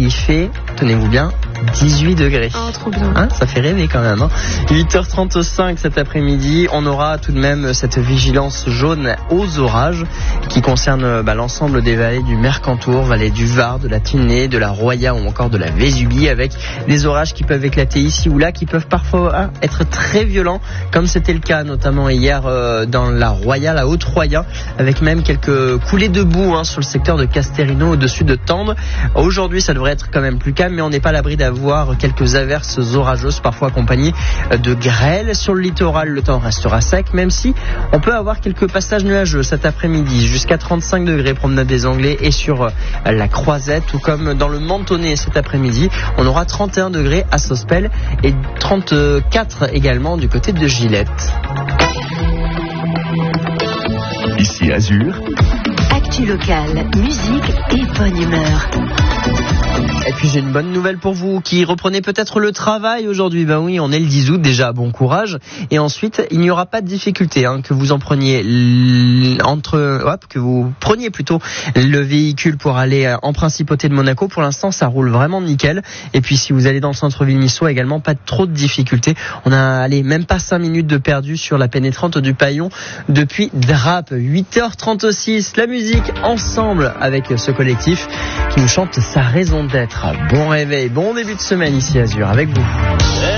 il fait, tenez-vous bien, 18 degrés. Oh, trop bien. Hein, ça fait rêver quand même. 8h35 cet après-midi, on aura tout de même cette vigilance jaune aux orages qui concerne l'ensemble des vallées du Mercantour, vallée du Var, de la Tinée, de la Roya ou encore de la Vésubie, avec des orages qui peuvent éclater ici ou là, qui peuvent parfois être très violents, comme c'était le cas notamment hier dans la Roya, la Haute-Roya, avec même quelques coulées de boue sur le secteur de Casterino au-dessus de Tende. Aujourd'hui, ça devrait être quand même plus calme, mais on n'est pas à l'abri d'avoir quelques averses orageuses, parfois accompagnées de grêle. Sur le littoral, le temps restera sec, même si on peut avoir quelques passages nuageux cet après-midi, jusqu'à 35 degrés promenade des Anglais et sur la Croisette, tout comme dans le Mentonnet cet après-midi. On aura 31 degrés à Sospel et 34 également du côté de Gillette. Ici Azur. Actu locale, musique et bonne humeur. Et puis j'ai une bonne nouvelle pour vous qui reprenez peut-être le travail aujourd'hui. Ben oui, on est le 10 août déjà, bon courage. Et ensuite, il n'y aura pas de difficulté que vous en preniez que vous preniez plutôt le véhicule pour aller en Principauté de Monaco. Pour l'instant, ça roule vraiment nickel. Et puis si vous allez dans le centre-ville niçois également, pas trop de difficultés. On a même pas 5 minutes de perdu sur la pénétrante du Paillon depuis Drape. 8h36, la musique ensemble avec ce collectif qui nous chante sa raison d'être. Bon réveil, bon début de semaine ici Azur avec vous.